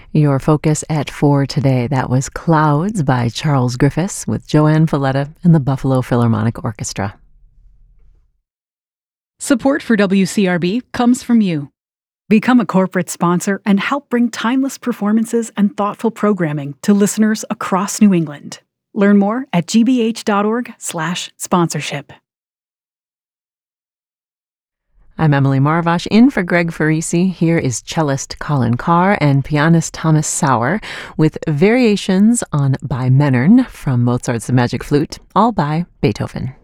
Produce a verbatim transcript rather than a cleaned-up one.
Your focus at four today, that was Clouds by Charles Griffiths with Joanne Falletta and the Buffalo Philharmonic Orchestra. Support for W C R B comes from you. Become a corporate sponsor and help bring timeless performances and thoughtful programming to listeners across New England. Learn more at gbh.org slash sponsorship. I'm Emily Marvash, in for Greg Farisi. Here is cellist Colin Carr and pianist Thomas Sauer with variations on By Mettern from Mozart's The Magic Flute, all by Beethoven.